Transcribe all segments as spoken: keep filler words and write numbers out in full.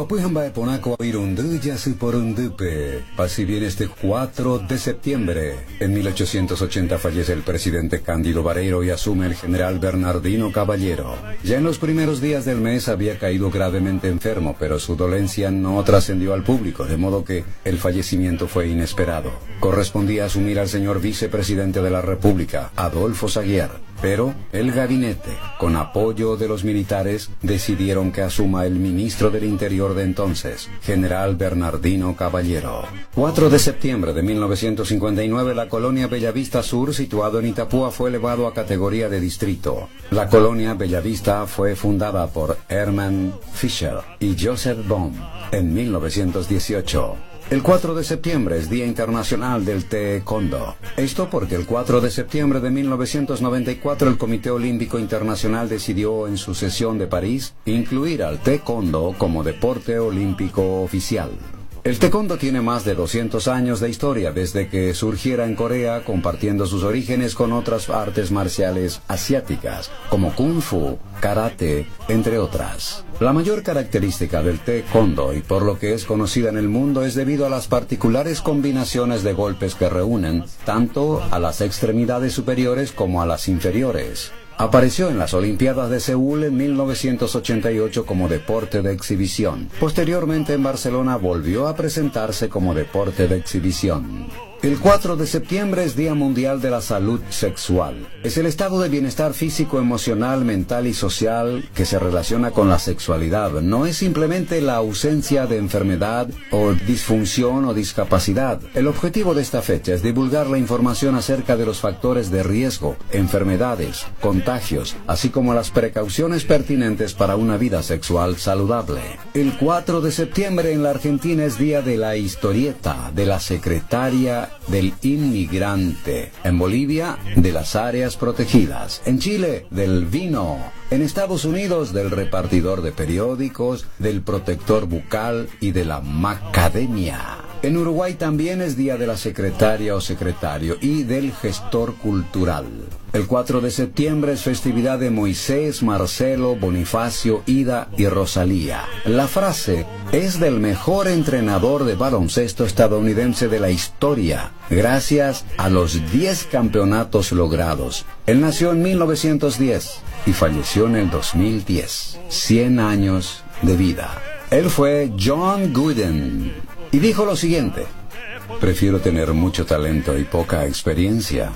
Opujamba Eponaco Irunduya Siporundupe. Así bien este cuatro de septiembre. En mil ochocientos ochenta fallece el presidente Cándido Barreiro y asume el general Bernardino Caballero. Ya en los primeros días del mes había caído gravemente enfermo, pero su dolencia no trascendió al público, de modo que el fallecimiento fue inesperado. Correspondía asumir al señor vicepresidente de la República, Adolfo Saguier. Pero el gabinete, con apoyo de los militares, decidieron que asuma el ministro del Interior de entonces, general Bernardino Caballero. cuatro de septiembre de mil novecientos cincuenta y nueve, la colonia Bellavista Sur, situado en Itapúa, fue elevado a categoría de distrito. La colonia Bellavista fue fundada por Hermann Fischer y Joseph Baum en mil novecientos dieciocho. El cuatro de septiembre es Día Internacional del Taekwondo. Esto porque el cuatro de septiembre de mil novecientos noventa y cuatro el Comité Olímpico Internacional decidió en su sesión de París incluir al Taekwondo como deporte olímpico oficial. El taekwondo tiene más de doscientos años de historia desde que surgiera en Corea, compartiendo sus orígenes con otras artes marciales asiáticas, como kung fu, karate, entre otras. La mayor característica del taekwondo, y por lo que es conocida en el mundo, es debido a las particulares combinaciones de golpes que reúnen tanto a las extremidades superiores como a las inferiores. Apareció en las Olimpiadas de Seúl en mil novecientos ochenta y ocho como deporte de exhibición. Posteriormente en Barcelona volvió a presentarse como deporte de exhibición. El cuatro de septiembre es Día Mundial de la Salud Sexual. Es el estado de bienestar físico, emocional, mental y social que se relaciona con la sexualidad. No es simplemente la ausencia de enfermedad o disfunción o discapacidad. El objetivo de esta fecha es divulgar la información acerca de los factores de riesgo, enfermedades, contagios, así como las precauciones pertinentes para una vida sexual saludable. El cuatro de septiembre en la Argentina es Día de la Historieta, de la Secretaria del Inmigrante. En Bolivia, de las áreas protegidas. En Chile, del vino. En Estados Unidos, del repartidor de periódicos, del protector bucal y de la macademia. En Uruguay también es Día de la Secretaria o Secretario y del Gestor Cultural. El cuatro de septiembre es festividad de Moisés, Marcelo, Bonifacio, Ida y Rosalía. La frase es del mejor entrenador de baloncesto estadounidense de la historia, gracias a los diez campeonatos logrados. Él nació en mil novecientos diez y falleció en el dos mil diez. cien años de vida. Él fue John Wooden. Y dijo lo siguiente: prefiero tener mucho talento y poca experiencia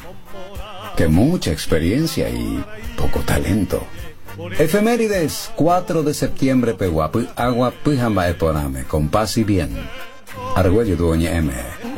que mucha experiencia y poco talento. Efemérides: cuatro de septiembre Peguapu, agua Pujamba Eporame, con paz y bien. Argüello Dueña M.